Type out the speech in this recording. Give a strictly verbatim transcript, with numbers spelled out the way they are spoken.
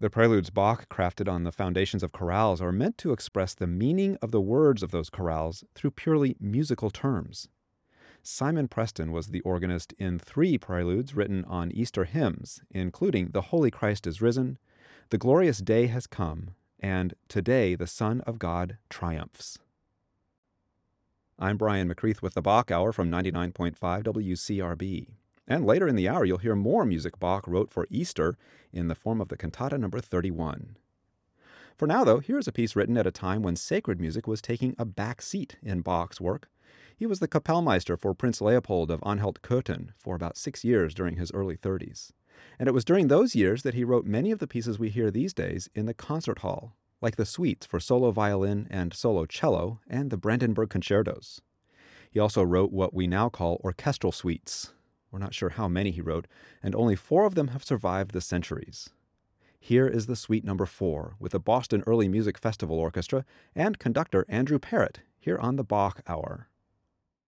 The preludes Bach crafted on the foundations of chorales are meant to express the meaning of the words of those chorales through purely musical terms. Simon Preston was the organist in three preludes written on Easter hymns, including The Holy Christ is Risen, The Glorious Day Has Come, and Today the Son of God Triumphs. I'm Brian McCreath with the Bach Hour from ninety-nine point five W C R B. And later in the hour, you'll hear more music Bach wrote for Easter in the form of the Cantata number thirty-one. For now, though, here's a piece written at a time when sacred music was taking a back seat in Bach's work. He was the Kapellmeister for Prince Leopold of Anhalt-Köthen for about six years during his early thirties. And it was during those years that he wrote many of the pieces we hear these days in the concert hall, like the suites for solo violin and solo cello and the Brandenburg concertos. He also wrote what we now call orchestral suites. We're not sure how many he wrote, and only four of them have survived the centuries. Here is the suite number four with the Boston Early Music Festival Orchestra and conductor Andrew Parrott here on the Bach Hour.